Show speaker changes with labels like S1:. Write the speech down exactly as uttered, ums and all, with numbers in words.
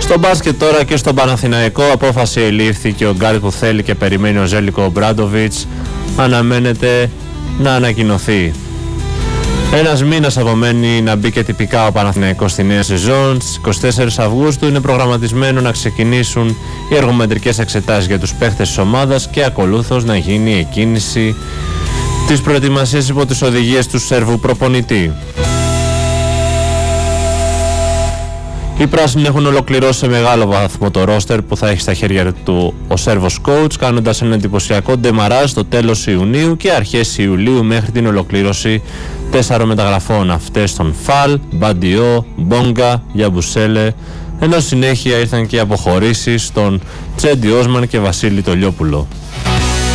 S1: Στο μπάσκετ τώρα και στο Παναθηναϊκό απόφαση ελήφθη και ο γκάρι που θέλει και περιμένει ο Ζέλικο Ομπράντοβιτς αναμένεται να ανακοινωθεί. Ένας μήνας απομένει να μπει και τυπικά ο Παναθηναϊκός στη νέα σεζόν. Στις είκοσι τέσσερις Αυγούστου είναι προγραμματισμένο να ξεκινήσουν οι εργομετρικές εξετάσεις για τους παίχτες της ομάδας και ακολούθως να γίνει η εκκίνηση της προετοιμασίας υπό τις οδηγίες του Σέρβου προπονητή. Οι πράσινοι έχουν ολοκληρώσει σε μεγάλο βαθμό το ρόστερ που θα έχει στα χέρια του ο Σέρβος coach, κάνοντας ένα εντυπωσιακό ντεμαράζ στο τέλος Ιουνίου και αρχές Ιουλίου μέχρι την ολοκλήρωση τέσσερων μεταγραφών, αυτές των Φαλ, Μπαντιό, Μπόγκα, Γιαμπουσέλε, ενώ συνέχεια ήρθαν και οι αποχωρήσεις των Τσέντι Όσμαν και Βασίλη Τολιόπουλο.